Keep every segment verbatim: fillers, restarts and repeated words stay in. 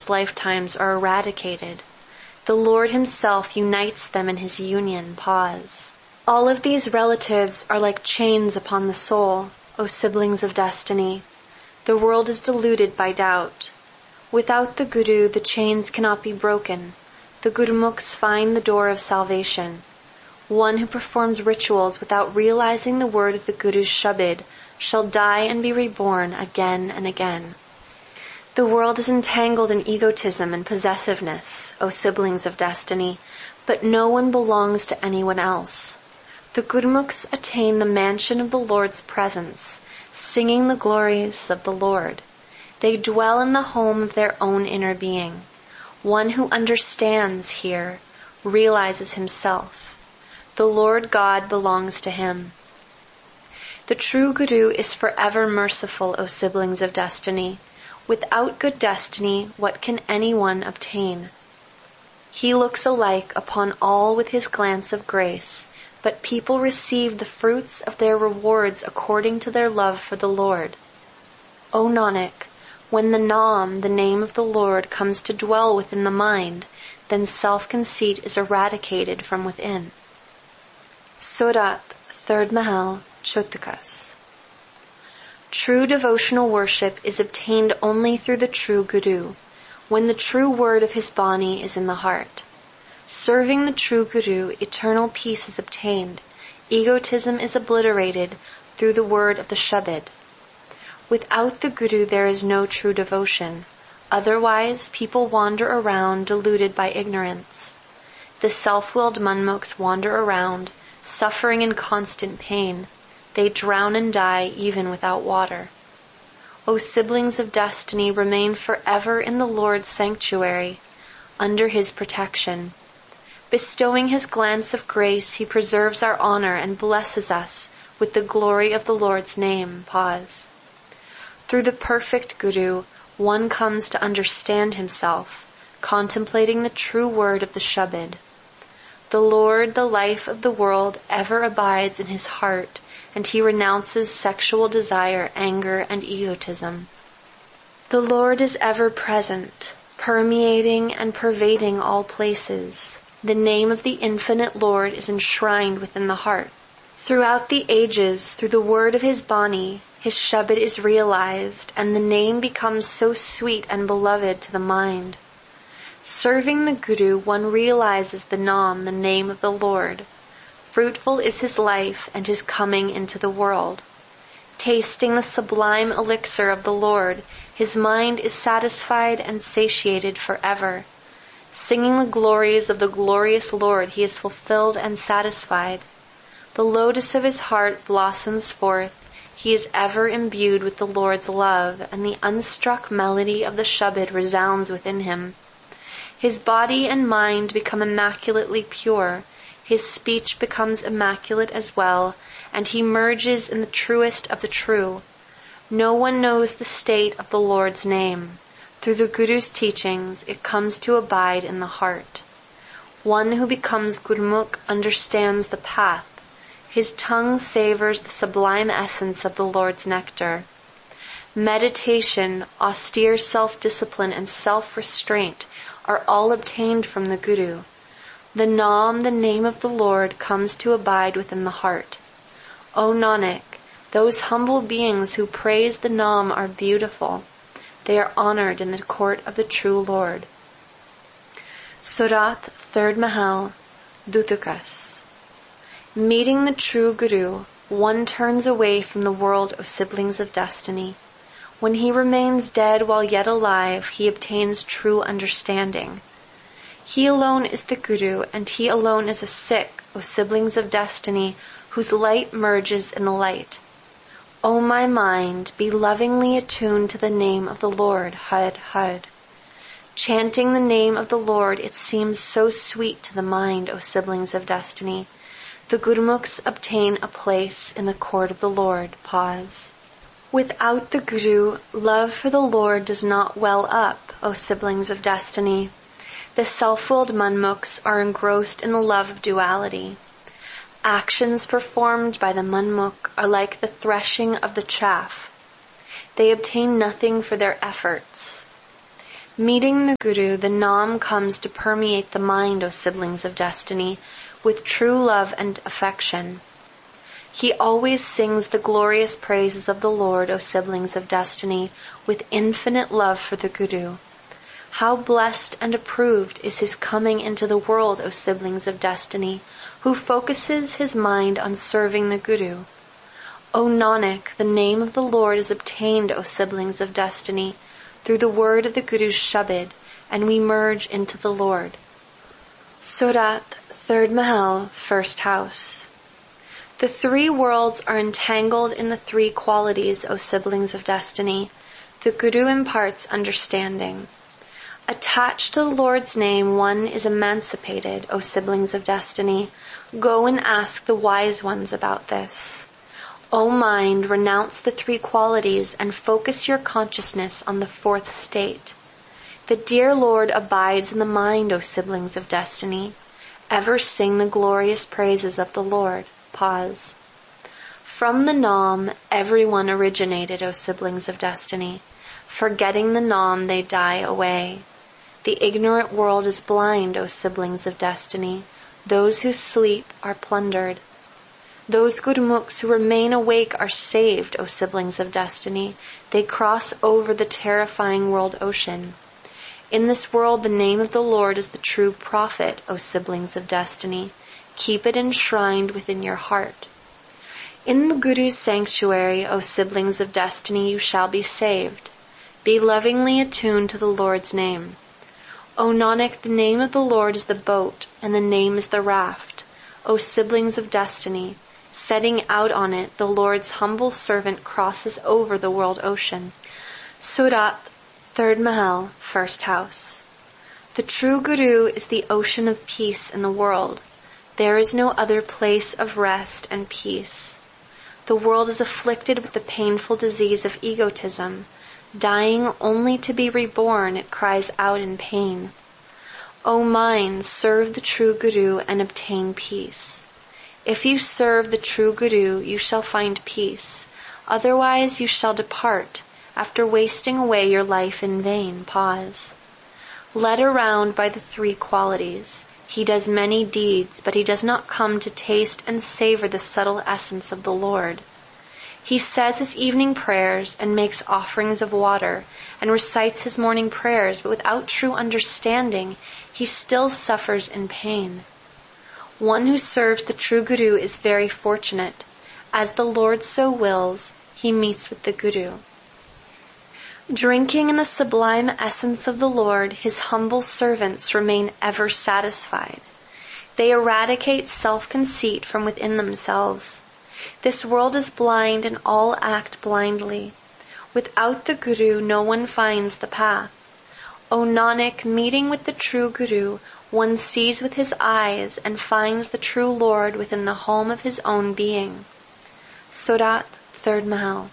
lifetimes are eradicated. The Lord himself unites them in his union. Pause. All of these relatives are like chains upon the soul, O siblings of destiny. The world is deluded by doubt. Without the Guru, the chains cannot be broken. The Gurmukhs find the door of salvation. One who performs rituals without realizing the word of the Guru's Shabad shall die and be reborn again and again. The world is entangled in egotism and possessiveness, O siblings of destiny, but no one belongs to anyone else. The Gurmukhs attain the mansion of the Lord's presence, singing the glories of the Lord. They dwell in the home of their own inner being. One who understands here realizes himself. The Lord God belongs to him. The true Guru is forever merciful, O siblings of destiny. Without good destiny, what can anyone obtain? He looks alike upon all with his glance of grace, but people receive the fruits of their rewards according to their love for the Lord. O Nanak, when the Naam, the name of the Lord, comes to dwell within the mind, then self-conceit is eradicated from within. Surat, third Mahal, Chotukas. True devotional worship is obtained only through the true Guru, when the true word of his Bani is in the heart. Serving the true Guru, eternal peace is obtained. Egotism is obliterated through the word of the Shabad. Without the Guru there is no true devotion. Otherwise, people wander around deluded by ignorance. The self-willed Manmukhs wander around, suffering in constant pain. They drown and die even without water. O siblings of destiny, remain forever in the Lord's sanctuary, under his protection. Bestowing his glance of grace, he preserves our honor and blesses us with the glory of the Lord's name. Pause. Through the perfect Guru, one comes to understand himself, contemplating the true word of the Shabad. The Lord, the life of the world, ever abides in his heart, and he renounces sexual desire, anger, and egotism. The Lord is ever present, permeating and pervading all places. The name of the infinite Lord is enshrined within the heart. Throughout the ages, through the word of his Bani, his Shabad is realized, and the name becomes so sweet and beloved to the mind. Serving the Guru, one realizes the Naam, the name of the Lord. Fruitful is his life and his coming into the world. Tasting the sublime elixir of the Lord, his mind is satisfied and satiated forever. Singing the glories of the glorious Lord, he is fulfilled and satisfied. The lotus of his heart blossoms forth. He is ever imbued with the Lord's love, and the unstruck melody of the Shabad resounds within him. His body and mind become immaculately pure. His speech becomes immaculate as well, and he merges in the truest of the true. No one knows the state of the Lord's name. Through the Guru's teachings, it comes to abide in the heart. One who becomes Gurmukh understands the path. His tongue savors the sublime essence of the Lord's nectar. Meditation, austere self-discipline, and self-restraint are all obtained from the Guru. The Naam, the name of the Lord, comes to abide within the heart. O Nanak, those humble beings who praise the Naam are beautiful. They are honored in the court of the true Lord. Surat, third Mahal, Dutukas. Meeting the true Guru, one turns away from the world, O siblings of destiny. When he remains dead while yet alive, he obtains true understanding. He alone is the Guru, and he alone is a Sikh, O siblings of destiny, whose light merges in the light. O my mind, be lovingly attuned to the name of the Lord, Had Had. Chanting the name of the Lord, it seems so sweet to the mind, O siblings of destiny. The Gurmukhs obtain a place in the court of the Lord. Pause. Without the Guru, love for the Lord does not well up, O siblings of destiny. The self-willed Manmukhs are engrossed in the love of duality. Actions performed by the Manmukh are like the threshing of the chaff. They obtain nothing for their efforts. Meeting the Guru, the Nam comes to permeate the mind, O siblings of destiny, with true love and affection. He always sings the glorious praises of the Lord, O siblings of destiny, with infinite love for the Guru. How blessed and approved is his coming into the world, O siblings of destiny, who focuses his mind on serving the Guru. O Nanak, the name of the Lord is obtained, O siblings of destiny, through the word of the Guru's Shabad, and we merge into the Lord. Surat, third Mahal, first house. The three worlds are entangled in the three qualities, O siblings of destiny. The Guru imparts understanding. Attached to the Lord's name, one is emancipated, O siblings of destiny. Go and ask the wise ones about this. O mind, renounce the three qualities and focus your consciousness on the fourth state. The dear Lord abides in the mind, O siblings of destiny. Ever sing the glorious praises of the Lord. Pause. From the Nam, everyone originated, O siblings of destiny. Forgetting the Nam, they die away. The ignorant world is blind, O siblings of destiny. Those who sleep are plundered. Those Gurmukhs who remain awake are saved, O siblings of destiny. They cross over the terrifying world ocean. In this world, the name of the Lord is the true prophet, O siblings of destiny. Keep it enshrined within your heart. In the Guru's sanctuary, O siblings of destiny, you shall be saved. Be lovingly attuned to the Lord's name. O Nanak, the name of the Lord is the boat, and the name is the raft. O siblings of destiny, setting out on it, the Lord's humble servant crosses over the world ocean. Surat, third Mahal, first house. The true Guru is the ocean of peace in the world. There is no other place of rest and peace. The world is afflicted with the painful disease of egotism. Dying only to be reborn, it cries out in pain. O mind, serve the true Guru and obtain peace. If you serve the true Guru, you shall find peace. Otherwise you shall depart, after wasting away your life in vain. Pause. Led around by the three qualities, he does many deeds, but he does not come to taste and savor the subtle essence of the Lord. He says his evening prayers and makes offerings of water and recites his morning prayers, but without true understanding, he still suffers in pain. One who serves the true Guru is very fortunate. As the Lord so wills, he meets with the Guru. Drinking in the sublime essence of the Lord, his humble servants remain ever satisfied. They eradicate self-conceit from within themselves. This world is blind and all act blindly. Without the Guru, no one finds the path. O Nanak, meeting with the true Guru, one sees with his eyes and finds the true Lord within the home of his own being. Surat, third Mahal.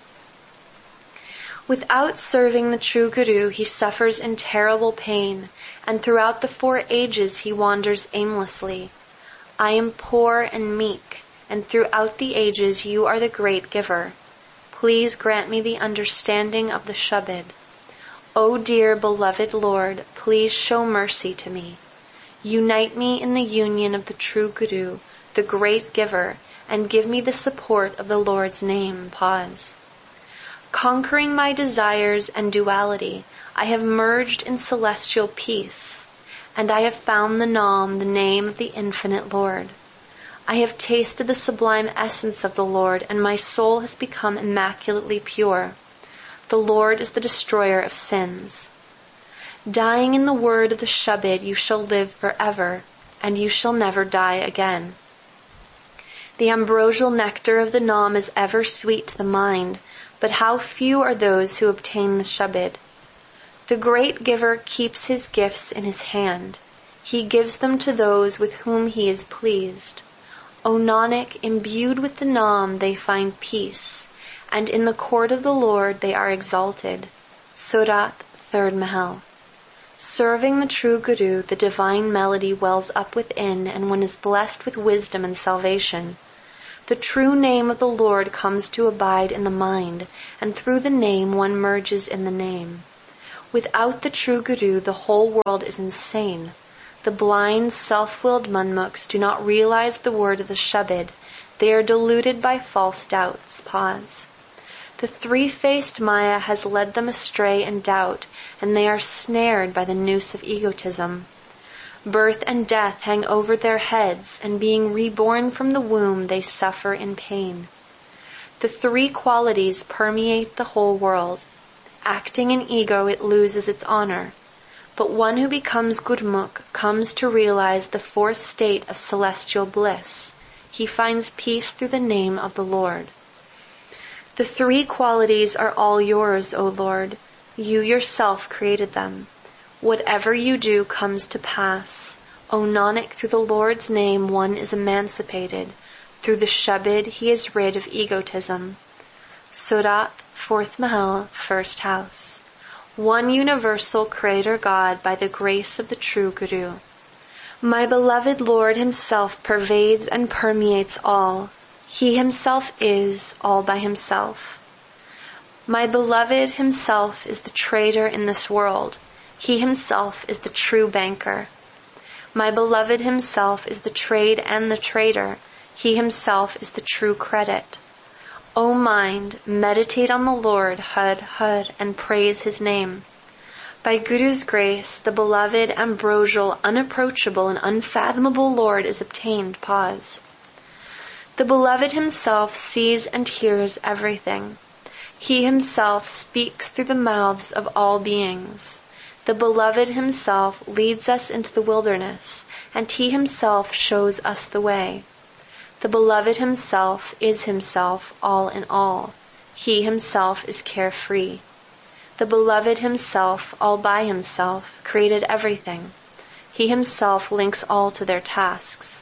Without serving the true Guru, he suffers in terrible pain, and throughout the four ages he wanders aimlessly. I am poor and meek, and throughout the ages you are the great giver. Please grant me the understanding of the Shabad. O dear beloved Lord, please show mercy to me. Unite me in the union of the true Guru, the great giver, and give me the support of the Lord's name. Pause. Conquering my desires and duality, I have merged in celestial peace, and I have found the Nam, the name of the infinite Lord. I have tasted the sublime essence of the Lord, and my soul has become immaculately pure. The Lord is the destroyer of sins. Dying in the word of the Shabad, you shall live forever, and you shall never die again. The ambrosial nectar of the Nam is ever sweet to the mind, but how few are those who obtain the Shabad. The great giver keeps his gifts in his hand. He gives them to those with whom he is pleased. O Nanak, imbued with the Nam they find peace, and in the court of the Lord they are exalted. Surat, third Mahal. Serving the true Guru, the divine melody wells up within, and one is blessed with wisdom and salvation. The true name of the Lord comes to abide in the mind, and through the name one merges in the name. Without the true Guru, the whole world is insane. The blind, self-willed Manmukhs do not realize the word of the Shabad. They are deluded by false doubts. Pause. The three-faced Maya has led them astray in doubt, and they are snared by the noose of egotism. Birth and death hang over their heads, and being reborn from the womb, they suffer in pain. The three qualities permeate the whole world. Acting in ego, it loses its honor. But one who becomes Gurmukh comes to realize the fourth state of celestial bliss. He finds peace through the name of the Lord. The three qualities are all yours, O Lord. You yourself created them. Whatever you do comes to pass. O Nanak, through the Lord's name one is emancipated. Through the Shabad he is rid of egotism. Surat, fourth Mahal, first house. One universal Creator God by the grace of the true Guru. My beloved Lord himself pervades and permeates all. He himself is all by himself. My beloved himself is the trader in this world. He himself is the true banker. My beloved himself is the trade and the trader. He himself is the true credit. O mind, meditate on the Lord, Had, Had, and praise his name. By Guru's grace, the beloved, ambrosial, unapproachable, and unfathomable Lord is obtained. Pause. The beloved himself sees and hears everything. He himself speaks through the mouths of all beings. The beloved himself leads us into the wilderness, and he himself shows us the way. The beloved himself is himself all in all. He himself is carefree. The beloved himself, all by himself, created everything. He himself links all to their tasks.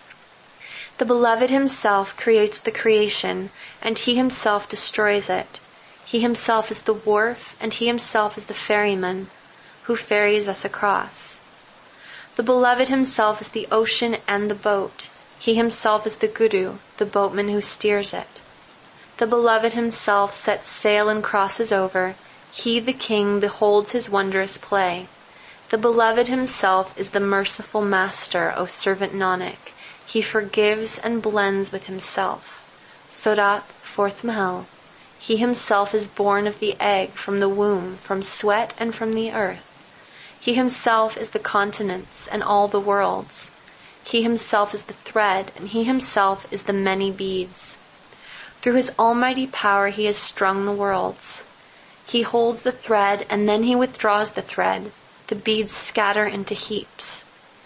The beloved himself creates the creation, and he himself destroys it. He himself is the wharf, and he himself is the ferryman who ferries us across. The beloved himself is the ocean and the boat. He himself is the Guru, the boatman who steers it. The beloved himself sets sail and crosses over. He, the king, beholds his wondrous play. The beloved himself is the merciful master, O servant Nanak. He forgives and blends with himself. Surat, fourth Mahal. He himself is born of the egg, from the womb, from sweat and from the earth. He himself is the continents and all the worlds. He himself is the thread, and he himself is the many beads. Through his almighty power he has strung the worlds. He holds the thread, and then he withdraws the thread. The beads scatter into heaps.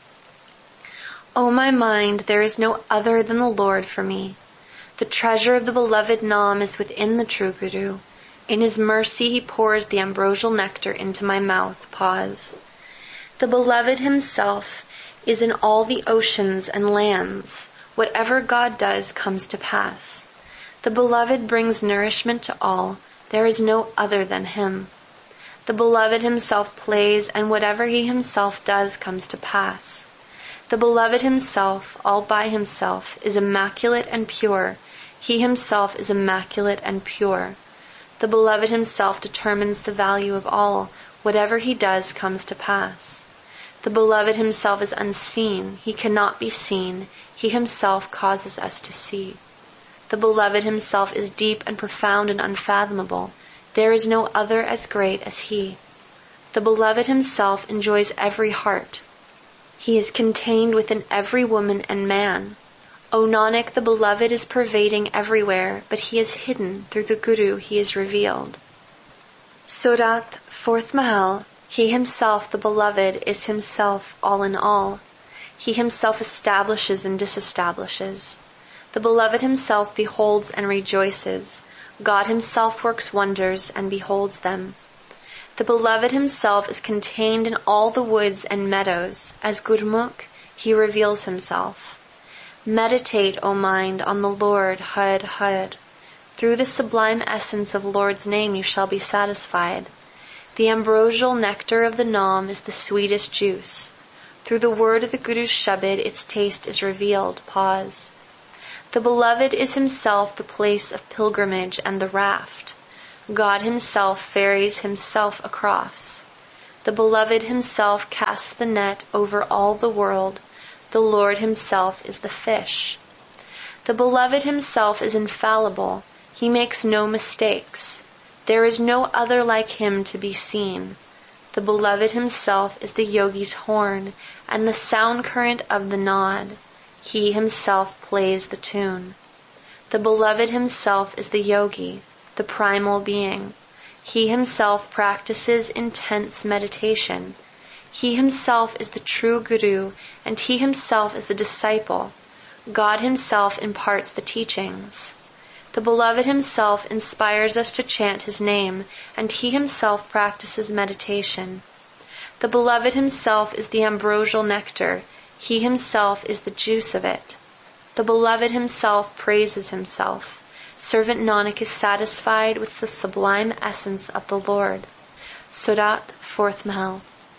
O my mind, there is no other than the Lord for me. The treasure of the beloved Nam is within the true Guru. In his mercy he pours the ambrosial nectar into my mouth. Pause. The beloved himself is in all the oceans and lands. Whatever God does comes to pass. The beloved brings nourishment to all. There is no other than him. The beloved himself plays, and whatever he himself does comes to pass. The beloved himself, all by himself, is immaculate and pure. He himself is immaculate and pure. The beloved himself determines the value of all. Whatever he does comes to pass. The beloved himself is unseen. He cannot be seen. He himself causes us to see. The beloved himself is deep and profound and unfathomable. There is no other as great as he. The beloved himself enjoys every heart. He is contained within every woman and man. O Nanak, the beloved is pervading everywhere, but he is hidden. Through the Guru he is revealed. Surat, fourth Mahal. He himself, the beloved, is himself all in all. He himself establishes and disestablishes. The beloved himself beholds and rejoices. God himself works wonders and beholds them. The beloved himself is contained in all the woods and meadows. As Gurmukh, he reveals himself. Meditate, O mind, on the Lord, Had, Had. Through the sublime essence of Lord's name you shall be satisfied. The ambrosial nectar of the Nam is the sweetest juice. Through the word of the Guru's Shabad its taste is revealed. Pause. The beloved is himself the place of pilgrimage and the raft. God himself ferries himself across. The Beloved himself casts the net over all the world. The Lord himself is the fish. The Beloved himself is infallible. He makes no mistakes. There is no other like him to be seen. The Beloved himself is the yogi's horn and the sound current of the nod. He himself plays the tune. The Beloved himself is the yogi, the primal being. He himself practices intense meditation. He himself is the true guru, and he himself is the disciple. God himself imparts the teachings. The Beloved himself inspires us to chant his name, and he himself practices meditation. The Beloved himself is the ambrosial nectar. He himself is the juice of it. The Beloved himself praises himself. Servant Nanak is satisfied with the sublime essence of the Lord. Surat, fourth Mahal.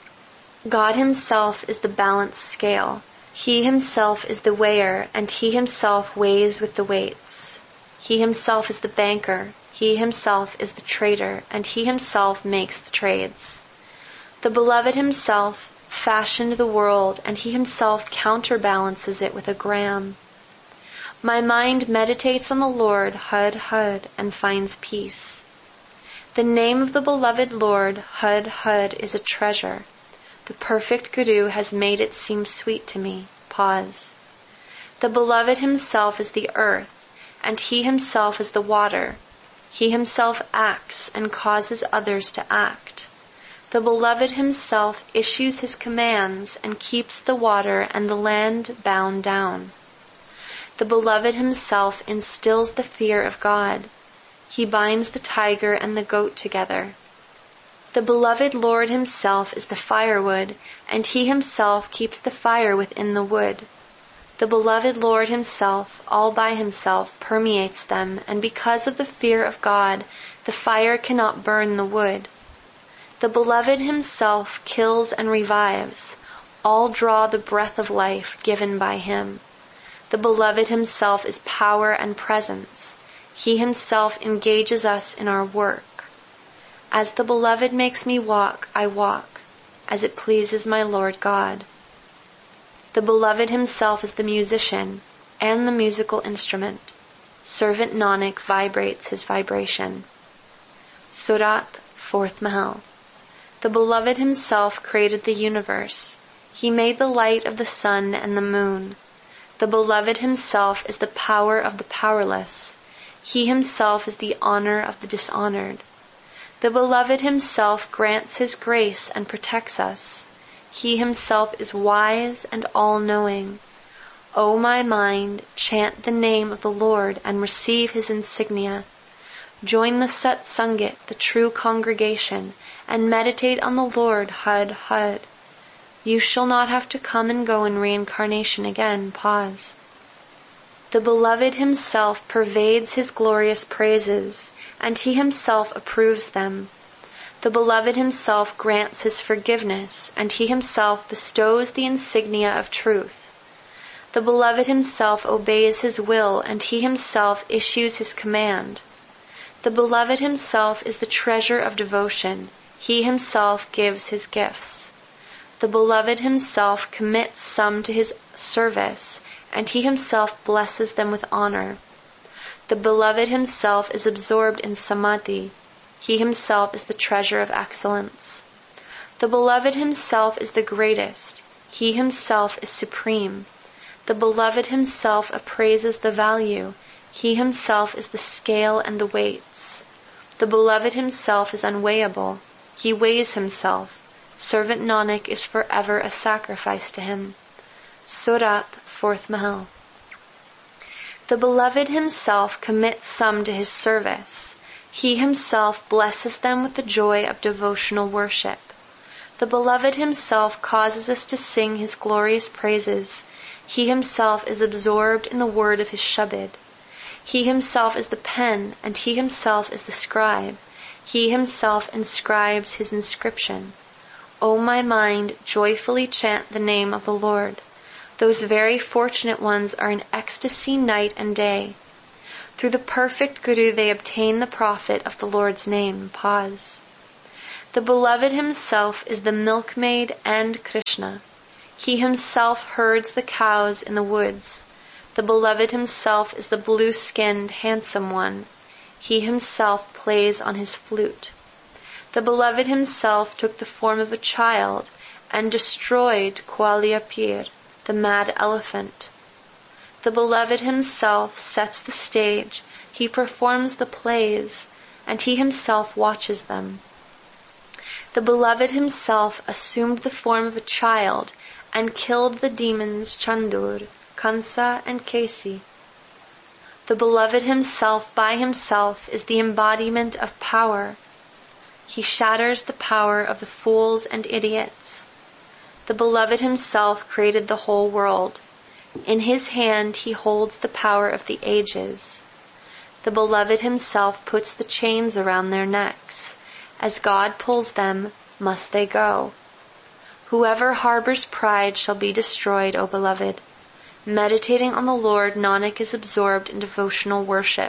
God himself is the balanced scale. He himself is the weigher, and he himself weighs with the weights. He himself is the banker. He himself is the trader, and he himself makes the trades. The Beloved himself fashioned the world, and he himself counterbalances it with a gram. My mind meditates on the Lord, Hud, Hud, and finds peace. The name of the Beloved Lord, Hud, Hud, is a treasure. The perfect Guru has made it seem sweet to me. Pause. The Beloved himself is the earth, and he himself is the water. He himself acts and causes others to act. The Beloved himself issues his commands and keeps the water and the land bound down. The Beloved himself instills the fear of God. He binds the tiger and the goat together. The Beloved Lord himself is the firewood, and he himself keeps the fire within the wood. The Beloved Lord himself, all by himself, permeates them, and because of the fear of God, the fire cannot burn the wood. The Beloved himself kills and revives. All draw the breath of life given by him. The Beloved himself is power and presence. He himself engages us in our work. As the Beloved makes me walk, I walk, as it pleases my Lord God. The Beloved himself is the musician and the musical instrument. Servant Nanak vibrates his vibration. Surat, fourth Mahal. The Beloved himself created the universe. He made the light of the sun and the moon. The Beloved himself is the power of the powerless. He himself is the honor of the dishonored. The Beloved himself grants his grace and protects us. He himself is wise and all-knowing. O my mind, chant the name of the Lord and receive his insignia. Join the Sat Sangit, the true congregation, and meditate on the Lord, Hud, Hud. You shall not have to come and go in reincarnation again. Pause. The Beloved himself pervades his glorious praises, and he himself approves them. The Beloved himself grants his forgiveness, and he himself bestows the insignia of truth. The Beloved himself obeys his will, and he himself issues his command. The Beloved himself is the treasure of devotion. He himself gives his gifts. The Beloved himself commits some to his service, and he himself blesses them with honor. The Beloved himself is absorbed in samadhi. He himself is the treasure of excellence. The Beloved himself is the greatest. He himself is supreme. The Beloved himself appraises the value. He himself is the scale and the weights. The Beloved himself is unweighable. He weighs himself. Servant Nanak is forever a sacrifice to him. Surat, fourth Mahal. The Beloved himself commits some to his service. He himself blesses them with the joy of devotional worship. The Beloved himself causes us to sing his glorious praises. He himself is absorbed in the word of his Shabad. He himself is the pen, and he himself is the scribe. He himself inscribes his inscription. O my mind, joyfully chant the name of the Lord. Those very fortunate ones are in ecstasy night and day. Through the perfect Guru they obtain the profit of the Lord's name. Pause. The beloved himself is the milkmaid and Krishna. He himself herds the cows in the woods. The beloved himself is the blue-skinned, handsome one. He himself plays on his flute. The beloved himself took the form of a child and destroyed Kualiyapir, the mad elephant. The beloved himself sets the stage, he performs the plays, and he himself watches them. The beloved himself assumed the form of a child and killed the demons Chandur, Kansa, and Kesi. The beloved himself by himself is the embodiment of power. He shatters the power of the fools and idiots. The beloved himself created the whole world. In his hand he holds the power of the ages. The beloved himself puts the chains around their necks. As God pulls them, must they go. Whoever harbors pride shall be destroyed, O beloved. Meditating on the Lord, Nanak is absorbed in devotional worship.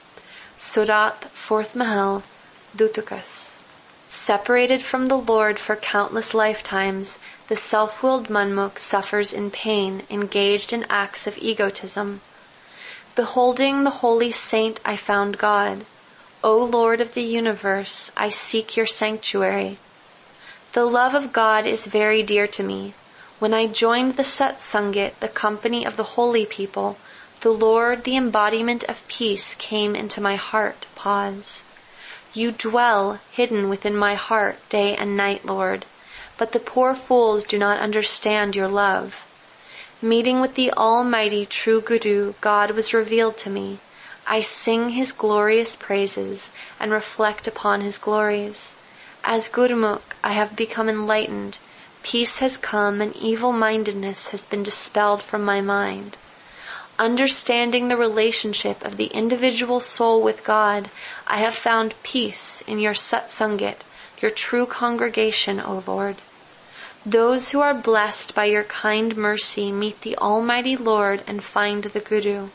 Surat, fourth Mahal, Dutukas. Separated from the Lord for countless lifetimes, the self-willed Manmukh suffers in pain, engaged in acts of egotism. Beholding the holy saint, I found God. O Lord of the universe, I seek your sanctuary. The love of God is very dear to me. When I joined the Satsangit, the company of the holy people, the Lord, the embodiment of peace, came into my heart. Pause. You dwell hidden within my heart day and night, Lord, but the poor fools do not understand your love. Meeting with the almighty true Guru, God was revealed to me. I sing his glorious praises and reflect upon his glories. As Gurmukh, I have become enlightened. Peace has come and evil-mindedness has been dispelled from my mind. Understanding the relationship of the individual soul with God, I have found peace in your Satsangit, your true congregation, O Lord. Those who are blessed by your kind mercy meet the Almighty Lord and find the Guru.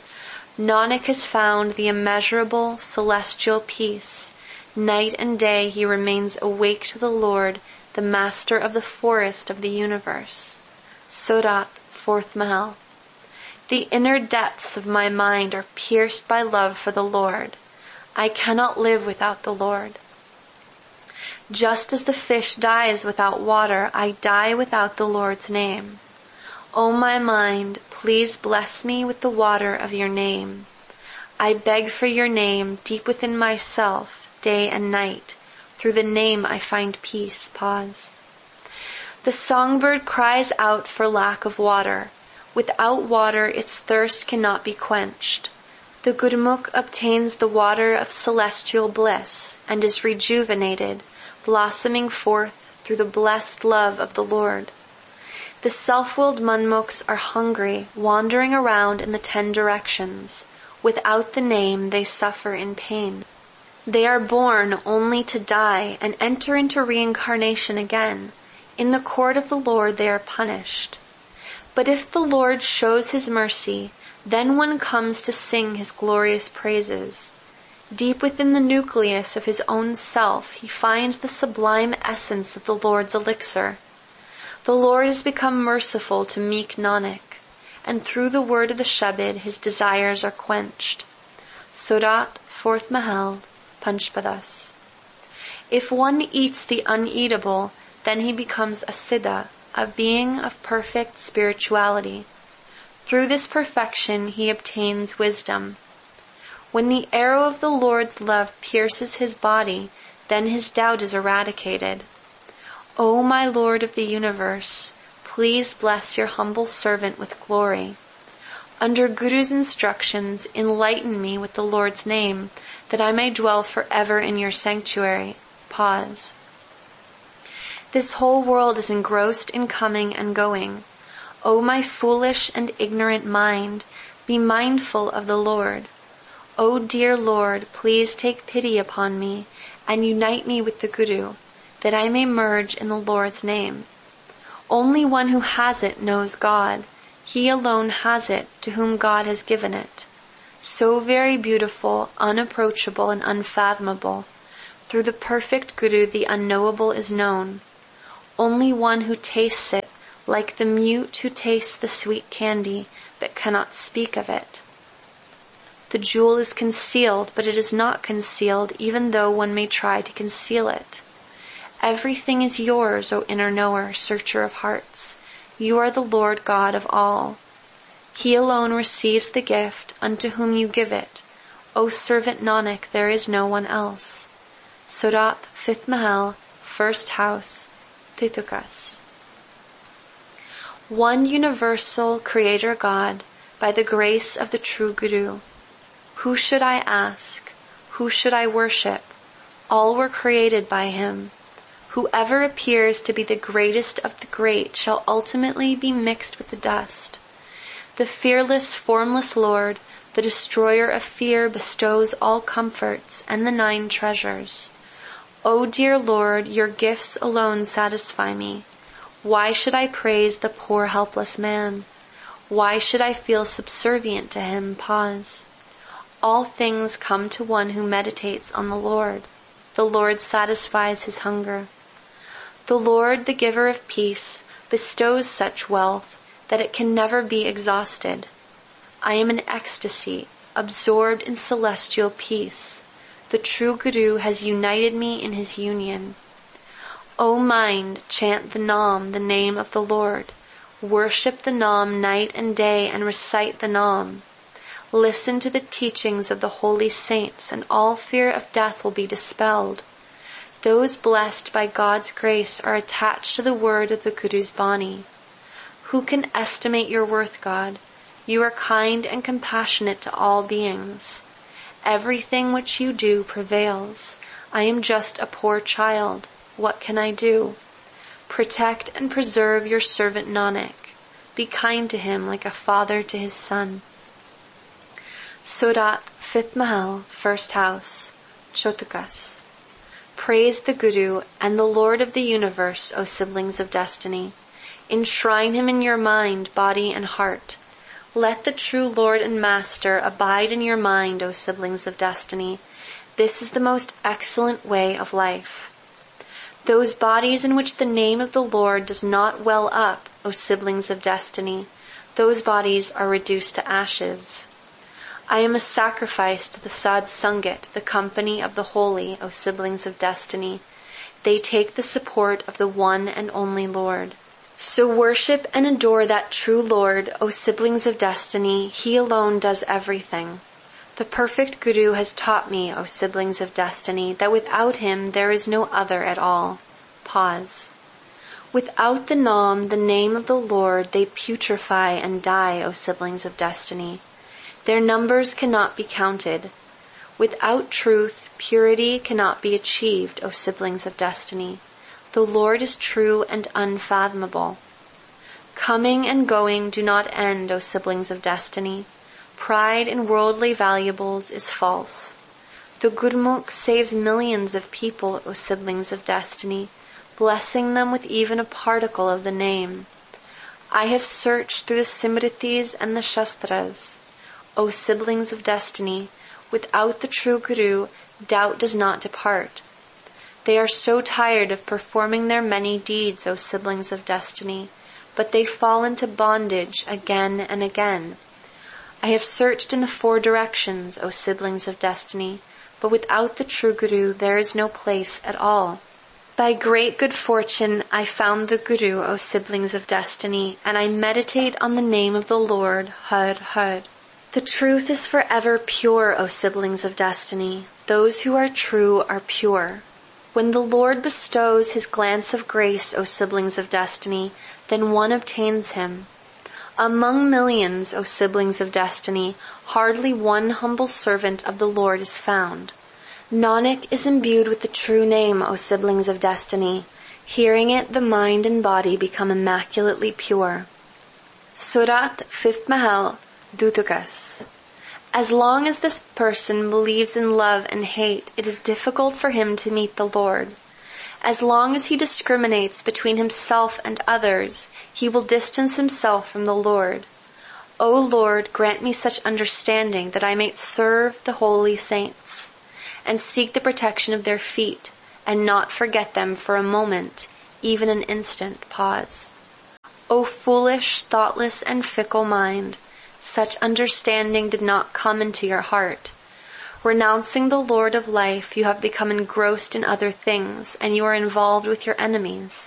Nanak has found the immeasurable celestial peace. Night and day he remains awake to the Lord, the master of the forest of the universe. Surat, fourth Mahal. The inner depths of my mind are pierced by love for the Lord. I cannot live without the Lord. Just as the fish dies without water, I die without the Lord's name. O my mind, please bless me with the water of your name. I beg for your name deep within myself, day and night. Through the name I find peace. Pause. The songbird cries out for lack of water. Without water its thirst cannot be quenched. The Gurmukh obtains the water of celestial bliss and is rejuvenated, blossoming forth through the blessed love of the Lord. The self-willed Manmukhs are hungry, wandering around in the ten directions. Without the name they suffer in pain. They are born only to die and enter into reincarnation again. In the court of the Lord they are punished. But if the Lord shows his mercy, then one comes to sing his glorious praises. Deep within the nucleus of his own self, he finds the sublime essence of the Lord's elixir. The Lord has become merciful to meek Nanak, and through the word of the Shabad his desires are quenched. Surat, fourth Mahal, Panchpadas. If one eats the uneatable, then he becomes a Siddha, a being of perfect spirituality. Through this perfection he obtains wisdom. When the arrow of the Lord's love pierces his body, then his doubt is eradicated. O my Lord of the universe, please bless your humble servant with glory. Under Guru's instructions, enlighten me with the Lord's name, that I may dwell forever in your sanctuary. Pause. This whole world is engrossed in coming and going. O my foolish and ignorant mind, be mindful of the Lord. O dear Lord, please take pity upon me and unite me with the Guru, that I may merge in the Lord's name. Only one who has it knows God. He alone has it, to whom God has given it. so very beautiful, unapproachable, and unfathomable. Through the perfect Guru, the unknowable is known. Only one who tastes it, like the mute who tastes the sweet candy, but cannot speak of it. The jewel is concealed, but it is not concealed, even though one may try to conceal it. Everything is yours, O inner knower, searcher of hearts. You are the Lord God of all. He alone receives the gift, unto whom you give it. O servant Nanak, there is no one else. Surat, fifth Mahal, first house, Titukas. One universal Creator God, by the grace of the true Guru. Who should I ask? Who should I worship? All were created by him. Whoever appears to be the greatest of the great shall ultimately be mixed with the dust. The fearless, formless Lord, the destroyer of fear, bestows all comforts and the nine treasures. O dear Lord, your gifts alone satisfy me. Why should I praise the poor helpless man? Why should I feel subservient to him? Pause. All things come to one who meditates on the Lord. The Lord satisfies his hunger. The Lord, the giver of peace, bestows such wealth that it can never be exhausted. I am in ecstasy, absorbed in celestial peace. The true Guru has united me in his union. O mind, chant the Naam, the name of the Lord. Worship the Naam night and day and recite the Naam. Listen to the teachings of the holy saints, and all fear of death will be dispelled. Those blessed by God's grace are attached to the word of the Guru's Bani. Who can estimate your worth, God? You are kind and compassionate to all beings. Everything which you do prevails. I am just a poor child. What can I do? Protect and preserve your servant Nanak. Be kind to him like a father to his son. Surat, fifth Mahal, first house, Chotakas. Praise the Guru and the Lord of the universe, O siblings of destiny. Enshrine him in your mind, body, and heart. Let the true Lord and Master abide in your mind, O siblings of destiny. This is the most excellent way of life. Those bodies in which the name of the Lord does not well up, O siblings of destiny, those bodies are reduced to ashes. I am a sacrifice to the Sad Sangat, the company of the holy, O siblings of destiny. They take the support of the one and only Lord. So worship and adore that true Lord, O siblings of destiny. He alone does everything. The perfect Guru has taught me, O siblings of destiny, that without him there is no other at all. Pause. Without the Naam, the name of the Lord, they putrefy and die, O siblings of destiny. Their numbers cannot be counted. Without truth, purity cannot be achieved, O siblings of destiny. The Lord is true and unfathomable. Coming and going do not end, O siblings of destiny. Pride in worldly valuables is false. The Gurmukh saves millions of people, O siblings of destiny, blessing them with even a particle of the name. I have searched through the Simritis and the Shastras. O siblings of destiny, without the true Guru, doubt does not depart. They are so tired of performing their many deeds, O siblings of destiny, but they fall into bondage again and again. I have searched in the four directions, O siblings of destiny, but without the true Guru there is no place at all. By great good fortune I found the Guru, O siblings of destiny, and I meditate on the name of the Lord, Har Har. The truth is forever pure, O siblings of destiny. Those who are true are pure. When the Lord bestows his glance of grace, O siblings of destiny, then one obtains him. Among millions, O siblings of destiny, hardly one humble servant of the Lord is found. Nanak is imbued with the true name, O siblings of destiny. Hearing it, the mind and body become immaculately pure. Surat, fifth Mahal, Dutukas. As long as this person believes in love and hate, it is difficult for him to meet the Lord. As long as he discriminates between himself and others, he will distance himself from the Lord. O Lord, grant me such understanding that I may serve the holy saints, and seek the protection of their feet, and not forget them for a moment, even an instant pause. O foolish, thoughtless, and fickle mind, such understanding did not come into your heart. Renouncing the Lord of life, you have become engrossed in other things, and you are involved with your enemies.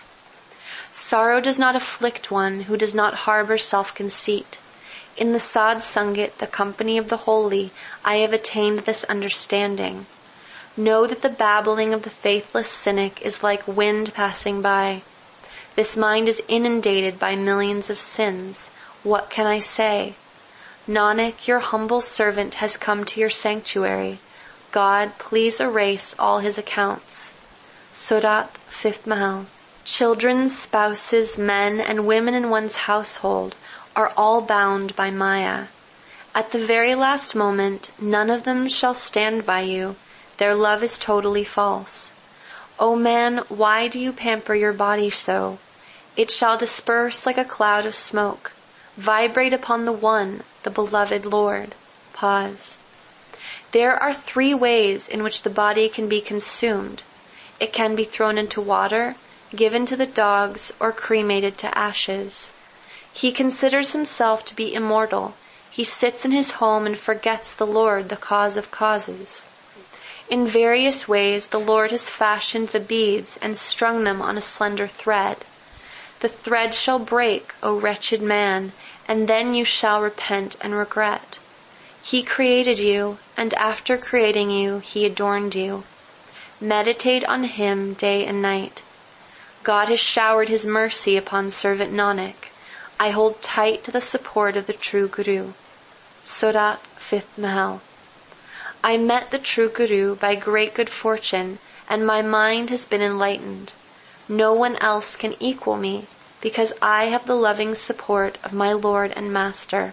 Sorrow does not afflict one who does not harbor self-conceit. In the Sad Sangat, the company of the holy, I have attained this understanding. Know that the babbling of the faithless cynic is like wind passing by. This mind is inundated by millions of sins. What can I say? Nanak, your humble servant has come to your sanctuary. God, please erase all his accounts. Surat, fifth Mahal. Children, spouses, men, and women in one's household are all bound by Maya. At the very last moment, none of them shall stand by you. Their love is totally false. O man, why do you pamper your body so? It shall disperse like a cloud of smoke. Vibrate upon the One, the beloved Lord. Pause. There are three ways in which the body can be consumed. It can be thrown into water, given to the dogs, or cremated to ashes. He considers himself to be immortal. He sits in his home and forgets the Lord, the cause of causes. In various ways the Lord has fashioned the beads and strung them on a slender thread. The thread shall break, O wretched man, and then you shall repent and regret. He created you, and after creating you, he adorned you. Meditate on him day and night. God has showered his mercy upon servant Nanak. I hold tight to the support of the true Guru. Surat, fifth Mahal. I met the true Guru by great good fortune, and my mind has been enlightened. No one else can equal me, because I have the loving support of my Lord and Master.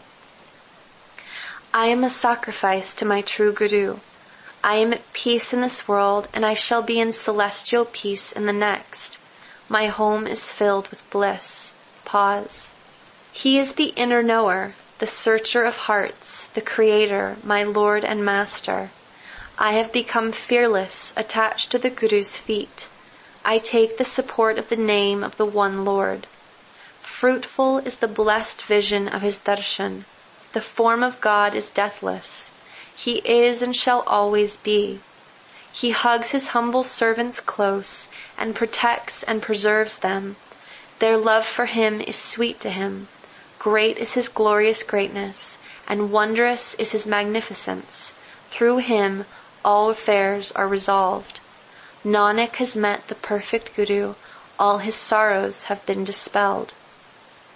I am a sacrifice to my true Guru. I am at peace in this world, and I shall be in celestial peace in the next. My home is filled with bliss. Pause. He is the inner knower, the searcher of hearts, the Creator, my Lord and Master. I have become fearless, attached to the Guru's feet. I take the support of the name of the One Lord. Fruitful is the blessed vision of his darshan. The form of God is deathless. He is and shall always be. He hugs his humble servants close and protects and preserves them. Their love for him is sweet to him. Great is his glorious greatness, and wondrous is his magnificence. Through him all affairs are resolved. Nanak has met the perfect Guru. All his sorrows have been dispelled.